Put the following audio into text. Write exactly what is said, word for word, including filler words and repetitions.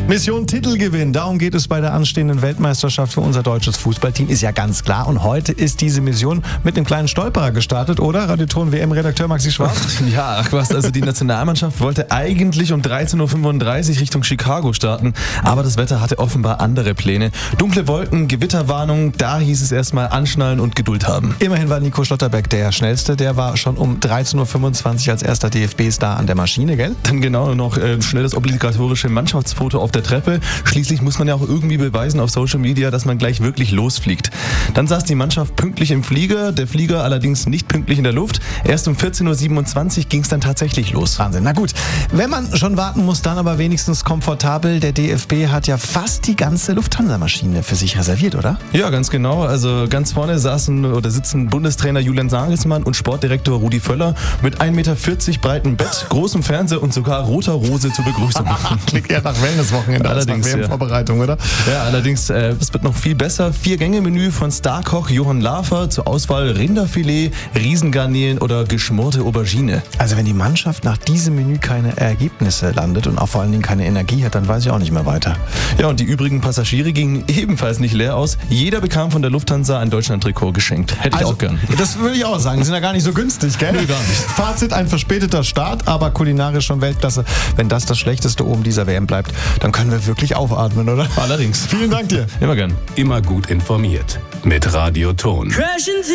Mission Titelgewinn, darum geht es bei der anstehenden Weltmeisterschaft für unser deutsches Fußballteam, ist ja ganz klar. Und heute ist diese Mission mit einem kleinen Stolperer gestartet, oder? Radioton-W M-Redakteur Maxi Schwarz? Ja, ach was, also die Nationalmannschaft wollte eigentlich um dreizehn Uhr fünfunddreißig Richtung Chicago starten, aber das Wetter hatte offenbar andere Pläne. Dunkle Wolken, Gewitterwarnung, da hieß es erstmal anschnallen und Geduld haben. Immerhin war Nico Schlotterbeck der Schnellste, der war schon um dreizehn Uhr fünfundzwanzig als erster D F B-Star an der Maschine, gell? Dann genau noch äh, schnell das obligatorische Mannschaftsfoto auf der Treppe. Schließlich muss man ja auch irgendwie beweisen auf Social Media, dass man gleich wirklich losfliegt. Dann saß die Mannschaft pünktlich im Flieger, der Flieger allerdings nicht pünktlich in der Luft. Erst um vierzehn Uhr siebenundzwanzig ging es dann tatsächlich los. Wahnsinn, na gut. Wenn man schon warten muss, dann aber wenigstens komfortabel. Der D F B hat ja fast die ganze Lufthansa-Maschine für sich reserviert, oder? Ja, ganz genau. Also ganz vorne saßen oder sitzen Bundestrainer Julian Nagelsmann und Sportdirektor Rudi Völler mit ein Meter vierzig breitem Bett, großem Fernseher und sogar roter Rose zur Begrüßung. Klingt eher nach Wellnesswochenende als nach W M-Vorbereitung, oder? Ja, allerdings, äh, es wird noch viel besser. Vier-Gänge-Menü von Starkoch Johann Lafer, zur Auswahl Rinderfilet, Riesengarnelen oder geschmorte Aubergine. Also wenn die Mannschaft nach diesem Menü keine Ergebnisse landet und auch vor allen Dingen keine Energie hat, dann weiß ich auch nicht mehr weiter. Ja, und die übrigen Passagiere gingen ebenfalls nicht leer aus. Jeder bekam von der Lufthansa ein Deutschland-Trikot geschenkt. Hätte ich also, auch gern. Das würde ich auch sagen. Die sind ja gar nicht so günstig, gell? Nee, gar nicht. Fazit, ein verspäteter Start, aber kulinarisch schon Weltklasse. Wenn das das Schlechteste oben dieser W M bleibt, dann können wir wirklich aufatmen, oder? Allerdings. Vielen Dank dir. Immer gern. Immer gut informiert mit Radioton.